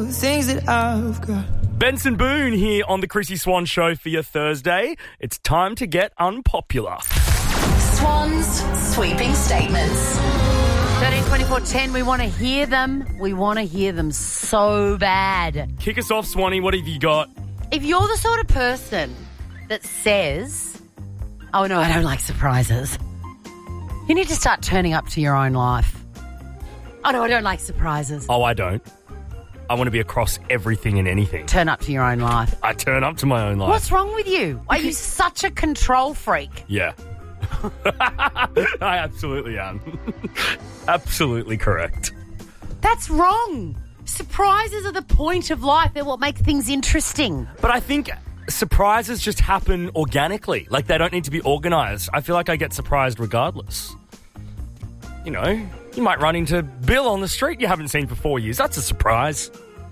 all the things that I've got. Benson Boone here on the Chrissy Swan Show for your Thursday. It's time to get unpopular. Swan's sweeping statements. 13 24 10, we want to hear them. We want to hear them so bad. Kick us off, Swanee. What have you got? If you're the sort of person that says, oh no, I don't like surprises, you need to start turning up to your own life. Oh no, I don't like surprises. Oh, I don't. I want to be across everything and anything. Turn up to your own life. I turn up to my own life. What's wrong with you? Are you such a control freak? Yeah. I absolutely am. Absolutely correct. That's wrong. Surprises are the point of life. They're what make things interesting. But I think surprises just happen organically. Like, they don't need to be organised. I feel like I get surprised regardless. You know, you might run into Bill on the street you haven't seen for 4 years. That's a surprise.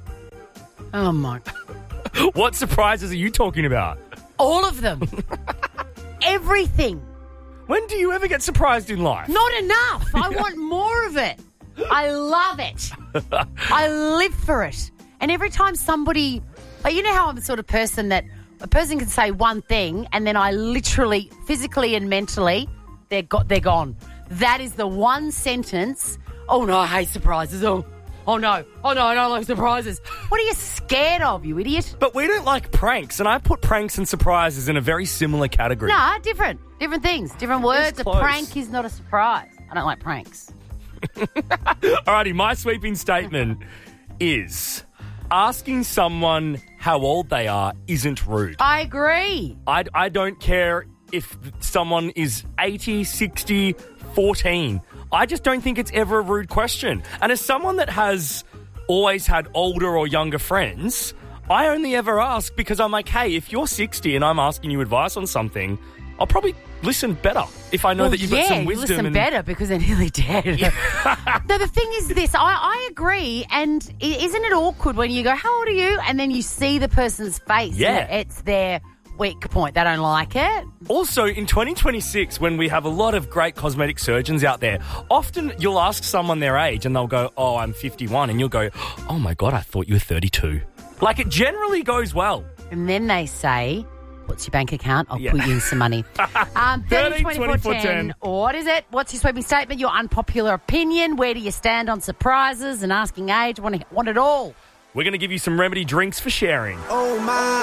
Oh, my. What surprises are you talking about? All of them. Everything. When do you ever get surprised in life? Not enough. I want more of it. I love it. I live for it. And every time somebody, like, you know how I'm the sort of person that a person can say one thing and then I literally, physically and mentally, they're gone. That is the one sentence. Oh no, I hate surprises. Oh no, I don't like surprises. What are you scared of, you idiot? But we don't like pranks, and I put pranks and surprises in a very similar category. Nah, different things, different words. A close. prank is not a surprise. I don't like pranks. Alrighty, my sweeping statement is asking someone how old they are isn't rude. I agree. I don't care if someone is 80, 60, 14. I just don't think it's ever a rude question. And as someone that has always had older or younger friends, I only ever ask because I'm like, hey, if you're 60 and I'm asking you advice on something, I'll probably listen better if I know that you've got some wisdom. Yeah, listen better because they're nearly dead. No, the thing is this. I agree. And isn't it awkward when you go, how old are you? And then you see the person's face. Yeah. It's their weak point. They don't like it. Also, in 2026, when we have a lot of great cosmetic surgeons out there, often you'll ask someone their age and they'll go, oh, I'm 51. And you'll go, oh, my God, I thought you were 32. Like, it generally goes well. And then they say, what's your bank account? I'll put you in some money. 13 24 10. What is it? What's your sweeping statement? Your unpopular opinion? Where do you stand on surprises and asking age? Want it all. We're going to give you some remedy drinks for sharing. Oh, my.